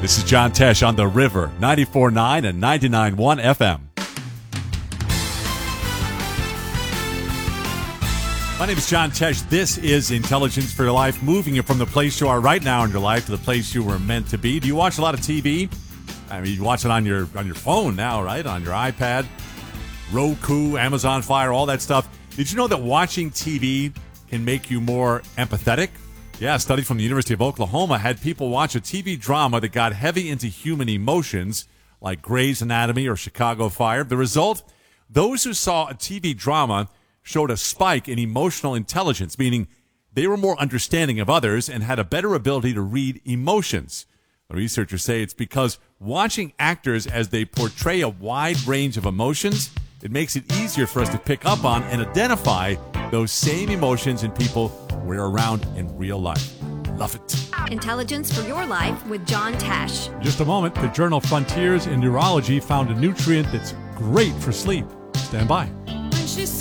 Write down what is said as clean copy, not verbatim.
This is John Tesh on The River, 94.9 and 99.1 FM. My name is John Tesh. This is Intelligence for Your Life, moving you from the place you are right now in your life to the place you were meant to be. Do you watch a lot of TV? I mean, you watch it on your phone now, right? On your iPad, Roku, Amazon Fire, all that stuff. Did you know that watching TV can make you more empathetic? Yeah, a study from the University of Oklahoma had people watch a TV drama that got heavy into human emotions, like Grey's Anatomy or Chicago Fire. The result? Those who saw a TV drama showed a spike in emotional intelligence, meaning they were more understanding of others and had a better ability to read emotions. The researchers say it's because watching actors as they portray a wide range of emotions, it makes it easier for us to pick up on and identify those same emotions in people we're around in real life. Love it. Intelligence for Your Life with John Tesh. In just a moment, the journal Frontiers in Neurology found a nutrient that's great for sleep. Stand by.